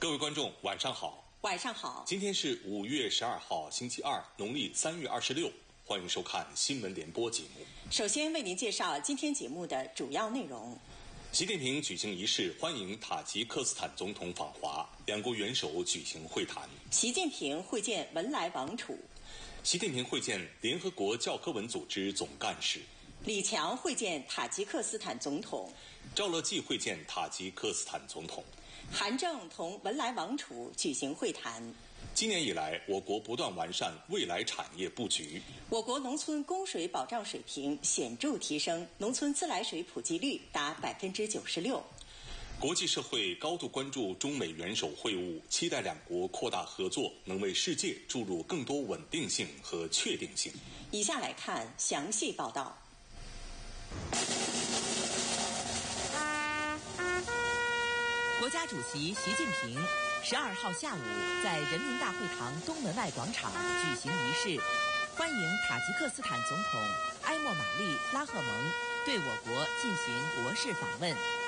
各位观众，晚上好。 晚上好。 今天是5月12号，星期二，农历3月26。欢迎收看新闻联播节目。 首先为您介绍今天节目的主要内容。 习近平举行仪式欢迎塔吉克斯坦总统访华，两国元首举行会谈。 习近平会见文莱王储。 习近平会见联合国教科文组织总干事。 李强会见塔吉克斯坦总统。 赵乐际会见塔吉克斯坦总统。 韩正同文莱王储举行会谈。 今年以来，我国不断完善未来产业布局。 我国农村供水保障水平显著提升，农村自来水普及率达96%。 国际社会高度关注中美元首会晤，期待两国扩大合作，能为世界注入更多稳定性和确定性。 以下来看详细报道。 国家主席习近平12号下午在人民大会堂东门外广场举行仪式，欢迎塔吉克斯坦总统埃莫玛丽·拉赫蒙对我国进行国事访问。